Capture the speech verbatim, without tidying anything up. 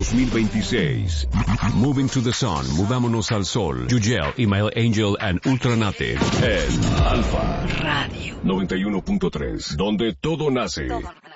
dos mil veintiséis. Moving to the Sun, Mudámonos al Sol, Yugel, Email Angel and Ultranative. En Alfa Radio noventa y uno punto tres, donde todo nace. Todo.